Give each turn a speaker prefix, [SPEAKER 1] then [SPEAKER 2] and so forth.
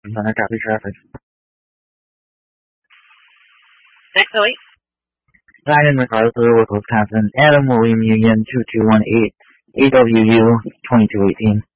[SPEAKER 1] I'm gonna copy traffic.
[SPEAKER 2] 608.
[SPEAKER 1] Ryan MacArthur with Wisconsin. Adam William Union 2218. AWU 2218.